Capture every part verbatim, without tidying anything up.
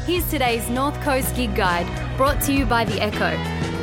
Here's today's North Coast Gig Guide, brought to you by The Echo.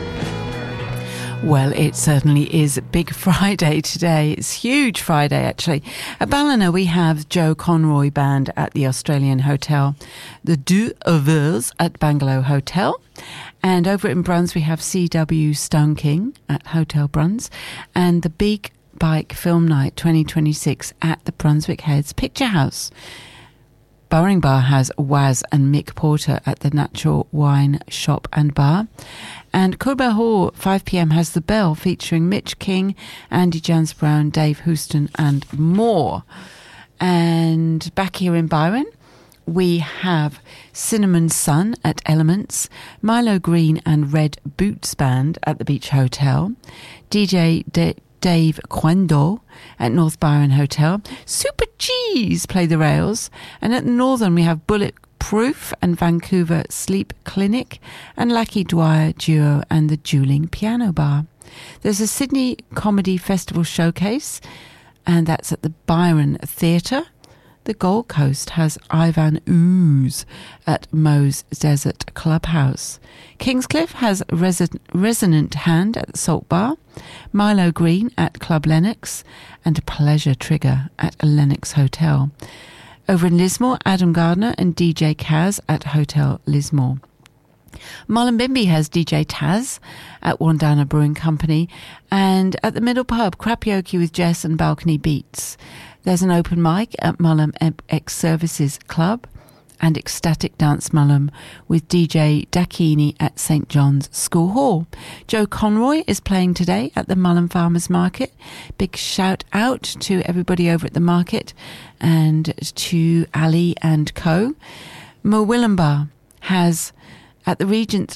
Well, it certainly is Big Friday today. It's huge Friday, actually. At Ballina, we have Joe Conroy Band at the Australian Hotel, the Deux Oeuvres at Bangalow Hotel, and over in Bruns, we have C W Stone King at Hotel Bruns, and the Big Bike Film Night twenty twenty-six at the Brunswick Heads Picture House. Bowring Bar has Waz and Mick Porter at the Natural Wine Shop and Bar. And Coolbell Hall, five p.m, has The Bell featuring Mitch King, Andy Jans Brown, Dave Houston and more. And back here in Byron, we have Cinnamon Sun at Elements, Milo Green and Red Boots Band at the Beach Hotel, D J De- Dave Quendo at North Byron Hotel, Super Cheese play the rails, and at the Northern we have Bulletproof and Vancouver Sleep Clinic and Lucky Dwyer Duo and the Dueling Piano Bar. There's a Sydney Comedy Festival showcase, and that's at the Byron Theatre. The Gold Coast has Ivan Ooze at Moe's Desert Clubhouse. Kingscliff has Reson- Resonant Hand at the Salt Bar, Milo Green at Club Lennox, and Pleasure Trigger at Lennox Hotel. Over in Lismore, Adam Gardner and D J Kaz at Hotel Lismore. Mullumbimby has D J Taz at Wandana Brewing Company, and at the Middle Pub, Crapioke with Jess and Balcony Beats. There's an open mic at Mullum Ex-Services Club and Ecstatic Dance Mullum with D J Dakini at Saint John's School Hall. Joe Conroy is playing today at the Mullum Farmers Market. Big shout out to everybody over at the market and to Ali and co. Murwillumbah has at the Regent,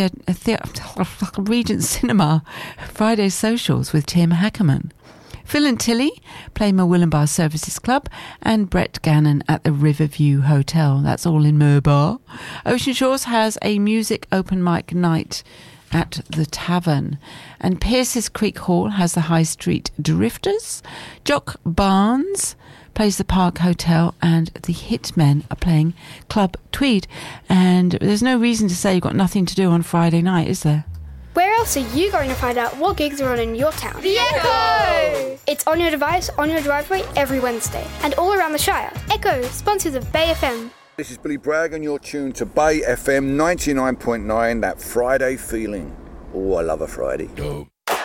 Regent Cinema Friday Socials with Tim Hackerman. Phil and Tilly play Murwillumbah Services Club, and Brett Gannon at the Riverview Hotel. That's all in Murbar. Ocean Shores has a music open mic night at the Tavern, and Pierce's Creek Hall has the High Street Drifters. Jock Barnes plays the Park Hotel, and the Hitmen are playing Club Tweed. And there's no reason to say you've got nothing to do on Friday night, is there? Where else are you going to find out what gigs are on in your town? The Echo! It's on your device, on your driveway, every Wednesday. And all around the Shire. Echo, sponsors of Bay F M. This is Billy Bragg and you're tuned to Bay F M ninety-nine point nine, that Friday feeling. Oh, I love a Friday. Go.